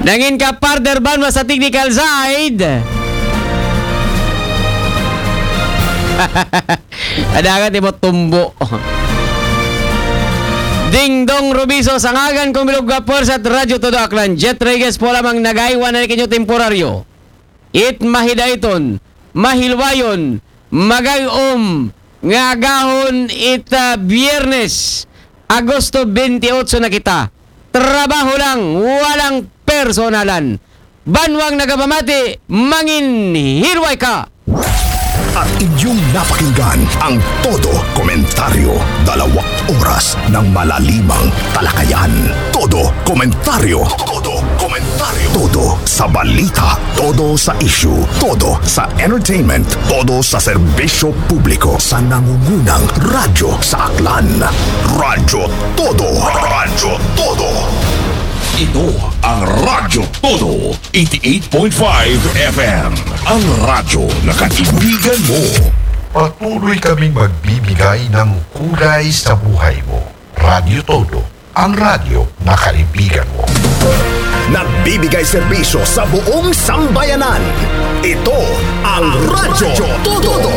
Nangin ka partner ban sa technical side. Adagat mo tumbo. Ding Dong Rubiso sangagan kumilog gapor sa Radyo Todo Aklan. Jet Reyes po lamang nagaiwan na kinyo temporaryo. It mahidayton, mahilwayon, magayom, ngagahon ita Biyernes, Agosto 28 na kita. Trabaho lang, walang personalan. Banwang nagabamati, mangin hirway ka. At inyong napakinggan ang Todo Komentaryo. 2 oras ng malalimang talakayan. Todo Komentaryo. Todo Komentaryo. Todo sa balita. Todo sa issue. Todo sa entertainment. Todo sa serbisyo publiko. Sa nangungunang radyo sa Aklan. Radyo Todo. Radyo Todo. Ito ang Radyo Todo 88.5 FM. Ang radyo na kaibigan mo. Patuloy kaming magbibigay ng kulay sa buhay mo. Radyo Todo, ang radyo na kaibigan mo. Nagbibigay serbisyo sa buong sambayanan. Ito ang Radyo Todo.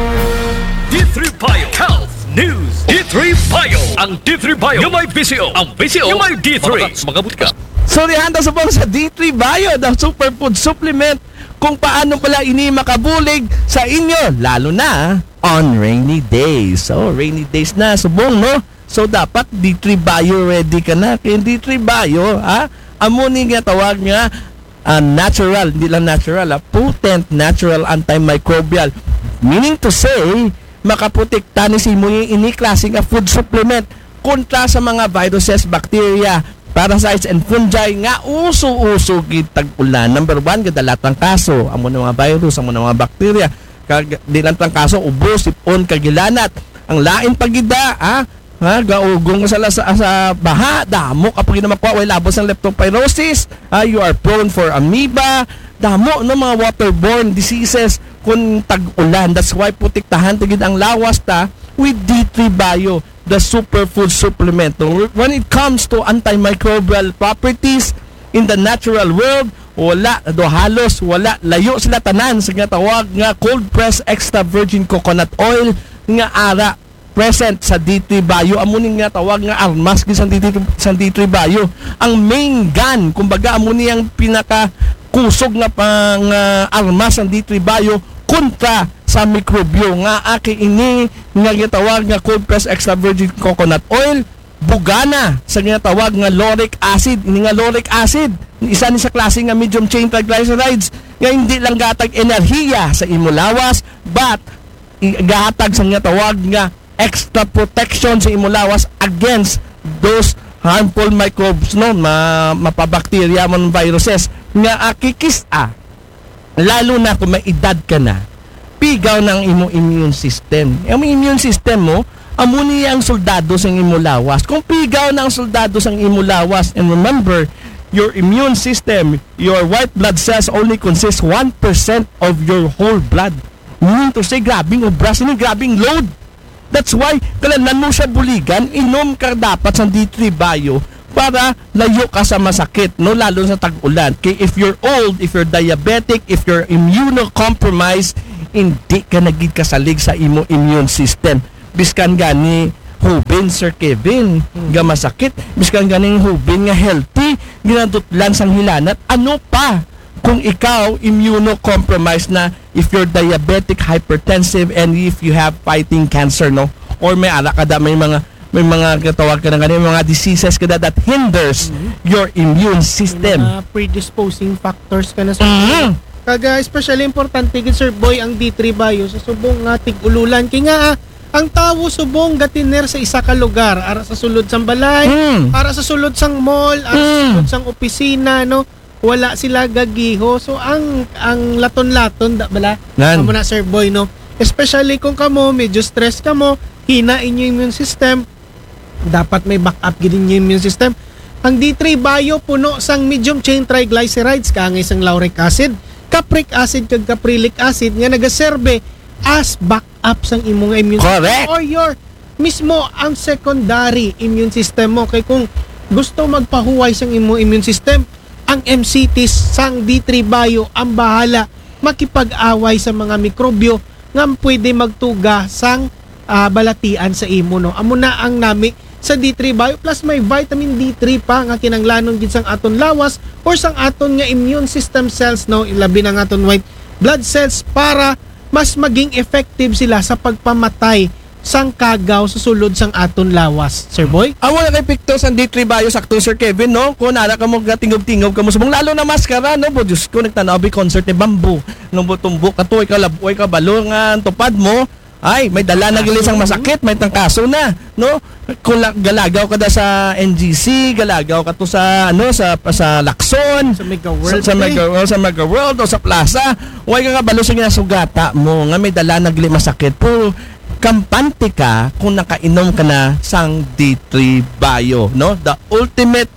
D3 Bio Health News. D3 Bio. Ang D3 Bio yung may VCO. Ang VCO yung may D3. Magabot ka. Sorry, handa sa sa D3 Bio, the superfood supplement kung paano pala ini makabulig sa inyo, lalo na on rainy days. So, rainy days na, subong, no? So, dapat D3 Bio ready ka na. Kaya D3 Bio, amunin nga tawag nga natural, hindi lang natural, potent natural antimicrobial. Meaning to say, makaprotekta ni si mo yung klaseng food supplement kontra sa mga viruses, bacteria, parasites and fungi nga uso-uso kitag ulan. Number 1, kadalatang kaso amo ng mga virus, amo ng mga bacteria, kadilatang kaso ubo, sipon, kagilanat. Ang lain pagida gaugong sa baha, damo kapag namakwa way labos ng leptospirosis, you are prone for amoeba, damo ng mga waterborne diseases kung tag-ulan. That's why putiktahan tigid ang lawas ta with D3 Bio, the superfood supplement. When it comes to antimicrobial properties in the natural world, wala halos wala, layo sila tanan sa nga tawag nga cold press extra virgin coconut oil nga ara present sa D3 Bio. Amunin nga tawag nga armas sa D3 Bio. Ang main gun, kumbaga amunin ang pinaka kusog nga pang armas ng D3 Bio kontra sa mikrobyo nga aki ini nga gitawag nga cold press extra virgin coconut oil, bugana sa ginatawag nga lauric acid. Ini nga lauric acid, isa ni sa klase nga medium chain triglycerides nga hindi lang gatag enerhiya sa imo lawas, but gatag sa ginatawag nga extra protection sa imo lawas against those harmful microbes, no, mapabakterya man viruses nga akikis lalo na kung may edad ka na, pigaw ng imong immune system. Ang immune system mo, amuni ang soldado sa imo lawas. Kung pigaw ng soldado sa imo lawas, and remember, your immune system, your white blood cells only consist 1% of your whole blood. Meaning to say, grabing obras, grabing load. That's why, kailangan mo siya buligan, inom ka dapat sa D3 Bio para layo ka sa masakit, no, lalo sa tag-ulan. Okay, if you're old, if you're diabetic, if you're immunocompromised, hindi ka nagid kasalig sa imo immune system. Biskan gani hubin, Sir Kevin, nga masakit. Biskan ganing hubin nga healthy, ginadutlan sang hilanat. Ano pa kung ikaw immunocompromised na, if you're diabetic, hypertensive, and if you have fighting cancer, no, or may ala ka da, may mga katawag ka na ganun, mga diseases ka that hinders your immune system. Mga predisposing factors ka na sa kaga especially importante gid Sir Boy ang D3 Bio sa subong nga tig-ululan kay nga ang tawo subong gatiner sa isa ka lugar, ara sa sulod sang balay, ara sa sulod sang mall, ara sa sulod sang opisina, no, wala sila gagiho. So ang laton-laton da bala amo na Sir Boy, no, especially kung kamo medyo stress kamo, hina inyo immune system, dapat may backup gid inyo immune system. Ang D3 Bio puno sang medium chain triglycerides, kaangay sang lauric acid, capric acid kag caprylic acid nga nagaserbe as backup sang imong immune system or your mismo ang secondary immune system mo. Kay kung gusto magpahuway sang imong immune system, ang MCTs sang D3 Bio ang bahala makipag-away sa mga mikrobyo nga pwede magtuga sang balatian sa imo, no. Amo na ang nami sa D3 Bio plus may vitamin D3 pa nga kinanglanon gid sang aton lawas or sang aton nga immune system cells, no, ilabi na nga aton white blood cells para mas maging effective sila sa pagpamatay sang kagaw sa sulod sang aton lawas, Sir Boy. Amo na kay pictures ang D3 Bio sakto Sir Kevin, no? Kung nara ka mo tingog-tingog ka mo subong lalo na maskara, no? Bo Diyos ko nagtanaw bi concert ni Bamboo. Nung tumbok ka to ikaw laboy ka balongan tupad mo. Ay, may dala na gilis ang masakit, may tangkaso na, no? Kung galagaw ka da sa NGC, galagaw ka to sa sa Lacson, Sa Mega World. sa Mega World o sa Plaza, way ka balo sa ginasugata mo nga may dala na gilis masakit. Pero kampante ka kung nakainom ka na sang D3 Bio, no? The ultimate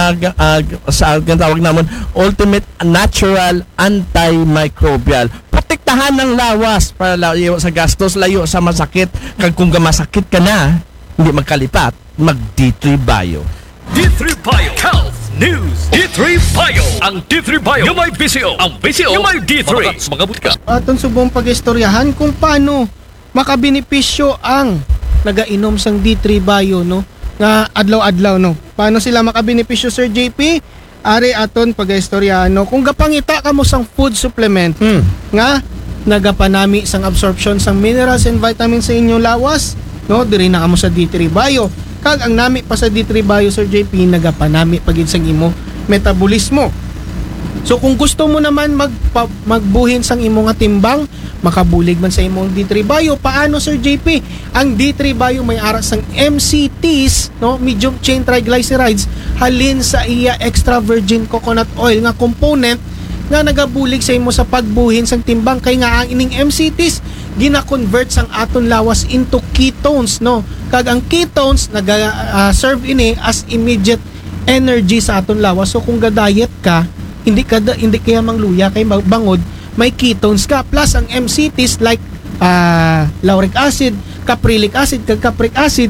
sa tawag namon ultimate natural antimicrobial. Protektahan ng lawas para layo sa gastos, layo sa masakit. Kag kung masakit ka na, hindi magkalipat, mag D3 Bio. D3 Bio Health News. D3 Bio. Ang D3 Bio yung may bisyo. Ang bisyo yung may D3. Mga butika. Aton subong pag-istoryahan kung paano makabenepisyo ang nagainom sang D3 Bio, no, nga adlaw-adlaw, no. Paano sila makabenepisyo, Sir JP? Ari aton pag-istoryahan, no. Kung gapangita ka mo sang food supplement nga nagapanami sang absorption sang minerals and vitamins sa inyong lawas, no, diri na kamo sa D3 Bio. Kag ang nami pa sa D3 Bio, Sir JP, nagapanami pagid sang imo metabolismo. So kung gusto mo naman magbuhin sang imo nga timbang, makabulig man sa imong D3 Bio, paano, Sir JP? Ang D3 Bio may ara sang MCTs, no, medium chain triglycerides, halin sa iya extra virgin coconut oil nga component nga nagabulig sa imo sa pagbuhin sang timbang, kay nga ang ining MCTs gina-convert sang aton lawas into ketones, no. Kag ang ketones serve ini as immediate energy sa aton lawas. So kung ga-diet ka, hindi kaya mangluya kay bangod, may ketones ka plus ang MCTs like lauric acid, caprylic acid, kag capric acid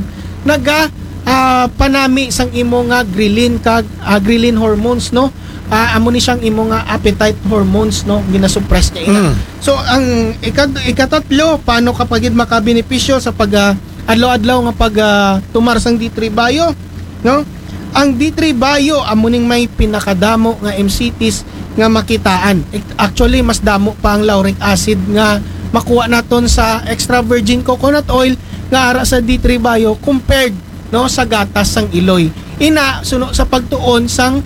panami sang imo nga ghrelin kag ghrelin hormones, no. Amo ni siyang imo nga appetite hormones, no, ginasuppress niya ina. So ang ikatatlo, paano kapag makabenepisyo sa pag adlaw-adlaw nga pag tumar sang D3 Bio, no? Ang D3 Bio amo ning may pinakadamo nga MCTs nga makitaan. Actually mas damo pa ang lauric acid nga makuha naton sa extra virgin coconut oil nga ara sa D3 Bio compared, no, sa gatas sang iloy. Ina suno sa pagtuon sang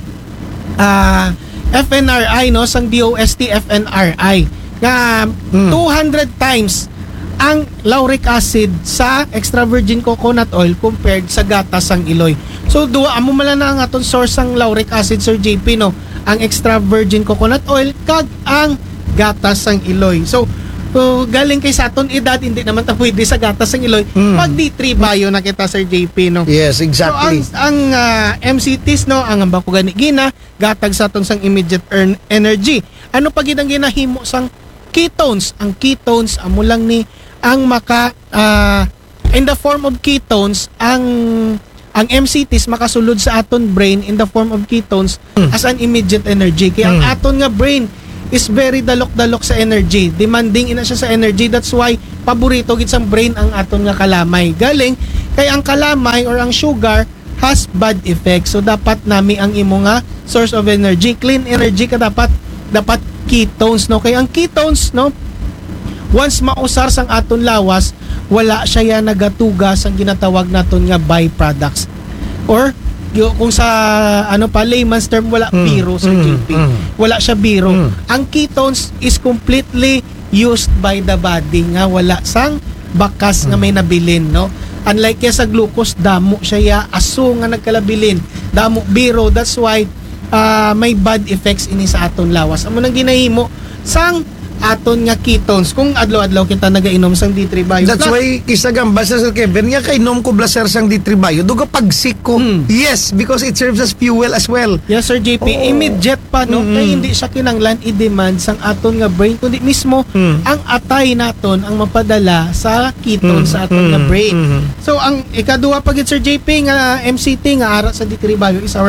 FNRI, no, sang DOST FNRI nga 200 times ang lauric acid sa extra virgin coconut oil compared sa gatas sang iloy. So duwa amo mala na ang aton source sang lauric acid, Sir JP, no, ang extra virgin coconut oil kag ang gatas sang iloy. So galing kay sa aton edad, hindi naman ta pwede sa gatas sang iloy. Pag D3 Bio na kita, Sir JP, no. Yes, exactly. So ang MCTs, no, ang ambako gani gina gatag sa aton sang immediate energy. Ano pa gid ang ginahimo sang ketones? Ang ketones amo lang ni ang maka in the form of ketones, ang MCTs makasulod sa aton brain in the form of ketones as an immediate energy. Kaya ang aton nga brain is very dalok-dalok sa energy. Demanding ina siya sa energy. That's why paborito gid sang brain ang aton nga kalamay. Galing kay ang kalamay or ang sugar has bad effects. So dapat nami ang imo nga source of energy, clean energy ka dapat ketones, no. Kay ang ketones, no, once mausar sang aton lawas, wala siya nagatuga sang ginatawag naton nga byproducts. Or kung sa layman's term, wala biro, Sir JP. Wala siya biro. Ang ketones is completely used by the body nga wala sang bakas nga may nabilin, no. Unlike sa glucose, damo siya aso nga nagkalabilin, damo biro. That's why may bad effects ini sa aton lawas. Amo nang ginahimo sang aton nga ketones kung adlaw-adlaw kita nagainom sang D3 Bio. That's why kisagamba sa Sir Kevin nga kay nom ko blaser sang D3 Bio duga pagsik ko. Yes, because it serves as fuel as well. Yes, Sir JP, immediate pa, no, kay hindi siya kinanglan i-demand sang aton nga brain kundi mismo ang atay naton ang mapadala sa ketones sa aton nga brain. So ang ikaduha pa gid, Sir JP, nga MCT nga ara sa D3 Bio is our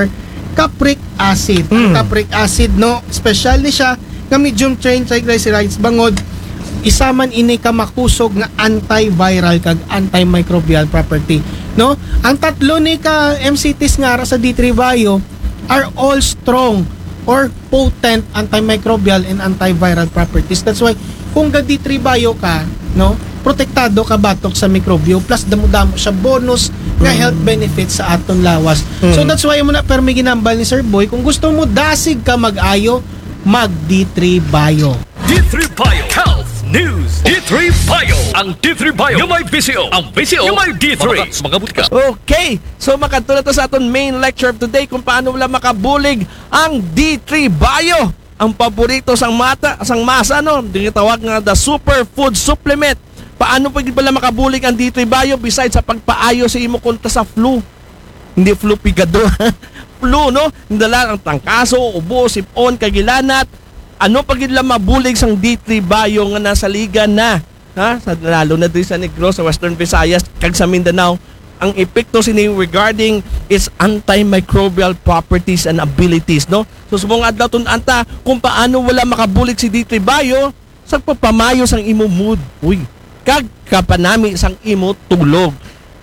capric acid. Ang capric acid, no, special ni siya nga medium chain triglycerides bangod isa man ini ka makusog nga antiviral kag antimicrobial property, no? Ang tatlo ni ka MCTs nga ara sa D3 Bio are all strong or potent antimicrobial and antiviral properties. That's why kung ga D3 Bio ka, no, protektado ka batok sa mikrobyo plus damo-damo siya bonus nga health benefits sa aton lawas. So that's why mo na permi ginambal ni Sir Boy, kung gusto mo dasig ka mag-ayo, mag D3 Bio. D3 Bio Health News. D3 Bio. Ang D3 Bio yung may VCO. Ang VCO yung may D3. Mga butika. Okay, so makatulad to sa aton main lecture of today kung paano wala makabulig ang D3 Bio. Ang paborito sang masa, no? Tinatawag nga the superfood supplement. Paano pa pala makabulig ang D3 Bio besides sa pagpaayo sa imo kontra sa flu? Hindi flu pigado. Flu, no? Dala ang tangkaso, ubo, sipon, kagilanat. Ano pag ila mabulig sang D3 Bio nga nasa liga na? Ha? Lalo na din sa Negros, sa Western Visayas, kag sa Mindanao, ang epekto sini regarding its antimicrobial properties and abilities, no? So subong adlaw tun anta kung paano wala makabulig si D3 Bio sa pagpamayo sang imo mood. Uy, kag kapanami sang imo tulog.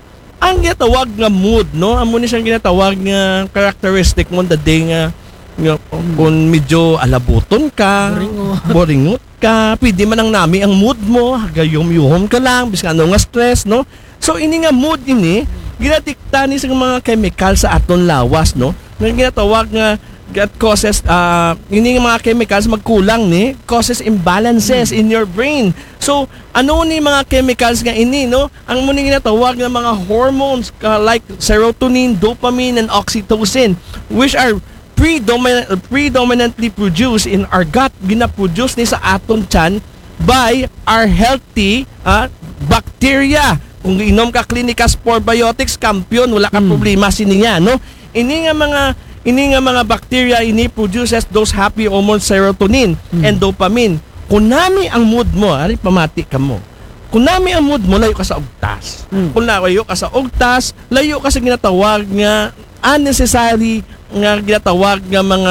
Ang ginatawag nga mood, no? Amo ni siyang ginatawag nga characteristic mo the day nga kung medyo alabuton ka, boringot ka, pwede man ang nami ang mood mo, gayom-yuhom ka lang, bis ano nga stress, no? So ini nga mood ini, ginatikta ni sa mga chemical sa aton lawas, no? Nga ginatawag nga that causes ini nga mga chemicals magkulang ni causes imbalances in your brain. So ano ni mga chemicals nga ini, no? Ang muna ginatawag nga mga hormones like serotonin, dopamine and oxytocin, which are predominantly produced in our gut, ginaproduce ni sa aton tiyan by our healthy bacteria. Kung inom ka Clinicas Probiotics, kampiyon, wala ka problema siniya, no? Ini nga mga bacteria ini produces those happy hormones serotonin and dopamine. Kung nami ang mood mo, ari pamati ka mo. Kung nami ang mood mo, layo ka sa ugtas. Kung layo ka sa ugtas, layo ka sa ginatawag nga unnecessary nga ginatawag nga mga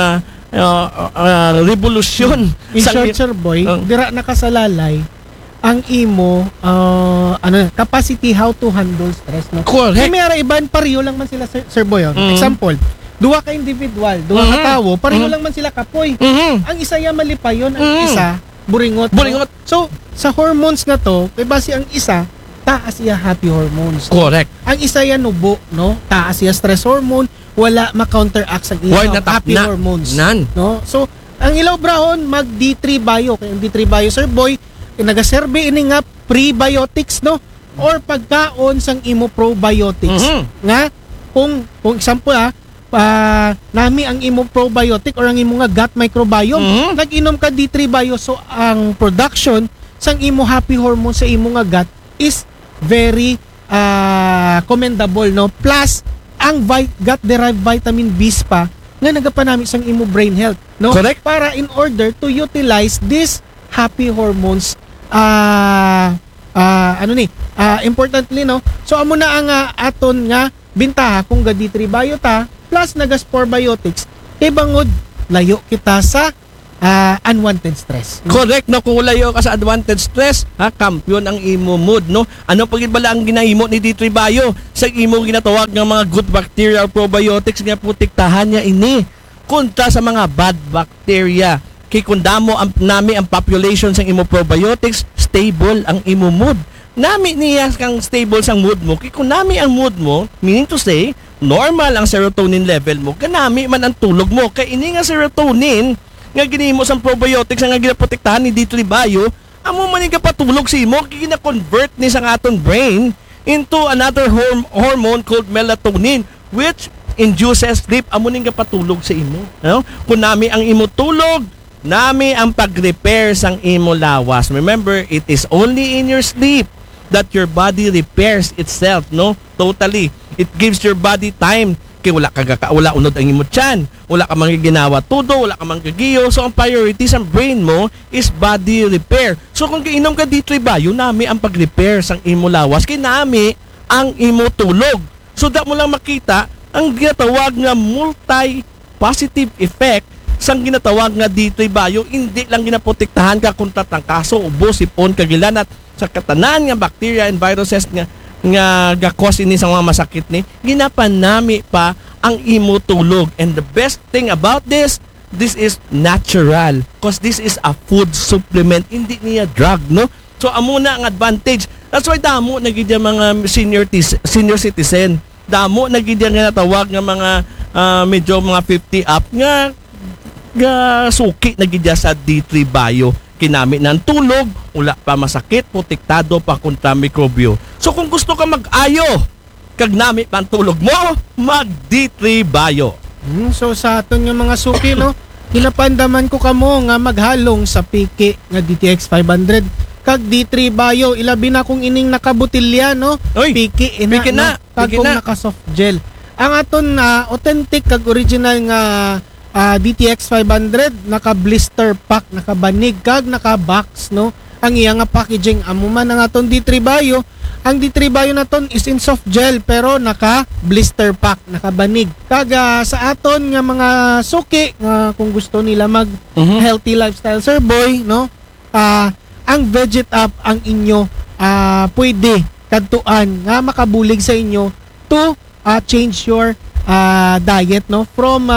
revolusyon. In short, Sir Boy, dira nakasalalay ang imo capacity how to handle stress, no? Correct. May ara iban pareho lang man sila, Sir Boy. Example, duha ka individual, duha ka tawo, pareho lang man sila kapoy. Ang isa ya malipayon, ang isa buringot. Buringot. So, sa hormones na to, kay base ang isa taas iya happy hormones. Correct. Ang isa ya nubo, no? Taas iya stress hormone, wala ma-counteract sa iya happy hormones. No? So, ang ilaw brahon mag D3 Bio. Kaya ang D3 Bio, Sir Boy, nagaserbe ini nga prebiotics, no? Or pagkaon sang imo probiotics. Nga kung example nami ang imo probiotic or ang imo nga gut microbiome, nag-inom ka D3 Bio, so ang production sang imo happy hormone sa imo nga gut is very commendable, no? Plus ang gut-derived vitamin B pa nga nagapanami sang imo brain health, no? Correct. Para in order to utilize this happy hormones importantly, no? So amo na ang aton nga bintaha kung ga D3 Bio ta plus nagas probiotics kay bangod layo kita sa unwanted stress. Correct, no? Kung layo ka sa unwanted stress, kampiyon ang imo mood, no? Ano pagid bala ang ginahimo ni D3 Bio sa imo ginatawag nga mga good bacteria or probiotics nga protektahan niya ini kontra sa mga bad bacteria. Kay kung damo nami ang population sang imo probiotics, stable ang imo mood. Nami niya kang stable sang mood mo. Kay kung nami ang mood mo, meaning to say, normal ang serotonin level mo, kanami man ang tulog mo. Kay ini nga serotonin nga ginimo sang probiotics nga ginaprotektahan ni D3 Bio, amo man nga patulog si imo, gina-convert ni sa aton brain into another hormone called melatonin, which induces sleep. Amo ning patulog sa imo, no? Kung nami ang imo tulog, nami ang pag-repair sang imo lawas. Remember, it is only in your sleep that your body repairs itself, no? Totally. It gives your body time. Kaya wala unod ang imo tiyan. Wala ka manggiginawa tudo, wala ka manggigiyo. So ang priority sa brain mo is body repair. So kung kainom ka D3 Bio, nami ang pag-repair sang imo lawas, kay nami ang imo tulog. So da mo lang makita ang ginatawag nga positive effect sang ginatawag nga D3 Bio, hindi lang ginaprotektahan ka kontra tangkaso, ubo, sipon, kagilan at sa katanan nga bacteria and viruses nga gakos ini sa mga masakit ni, ginapanami pa ang imo tulog. And the best thing about this is natural because this is a food supplement, hindi niya drug, no? So amo na ang advantage. That's why damo nagid mga senior citizen, damo nagid nga natawag nga mga medyo mga 50 up nga suki nagid sa D3 Bio. Kinamit ng tulog, wala pa masakit, protektado pa kontra mikrobyo. So kung gusto ka mag-ayo, kag namit pa ang tulog mo, mag D3 Bio. So sa aton nga mga suki, no, ginapandaman ko kamo nga maghalong sa piki nga DTX 500 kag D3 Bio, ilabi na kung ining nakabutilya, no? Oy, piki piki na, kag piki kung na. naka soft gel. Ang aton na authentic kag original nga DTX 500 naka blister pack, naka banig kag naka box, no? Ang iya nga packaging amo man ang aton D3 Bio. Ang D3 Bio naton is in soft gel pero naka blister pack, naka banig. Kag sa aton nga mga suki nga kung gusto nila mag healthy lifestyle, Sir Boy, no? Ang Veget Up ang inyo pwede kadtuan nga makabulig sa inyo to change your diet, no? From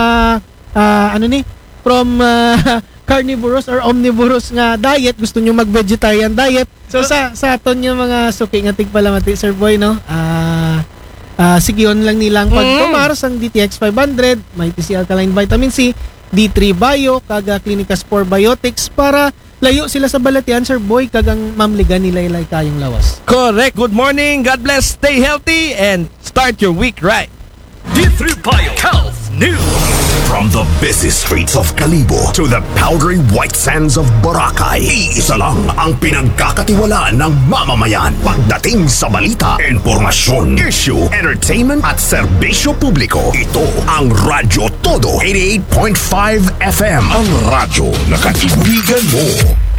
carnivorous or omnivorous nga diet, gusto nyo mag-vegetarian diet. So sa aton yung mga suki nga tigpalamati, Sir Boy, no? Sigiyon lang nilang pagtumar sang DTX 500, may TC Alkaline Vitamin C, D3 Bio, kaga Clinica Spore Biotics para layo sila sa balatian, Sir Boy, kagang mamligan nila ilay kayong lawas. Correct. Good morning. God bless. Stay healthy and start your week right. D3 Bio Health News. From the busy streets of Kalibo to the powdery white sands of Boracay, iisa lang ang pinagkakatiwalaan ng mamamayan pagdating sa balita, informasyon, issue, entertainment at serbisyo publiko. Ito ang Radyo Todo 88.5 FM, ang radyo na kaibigan mo.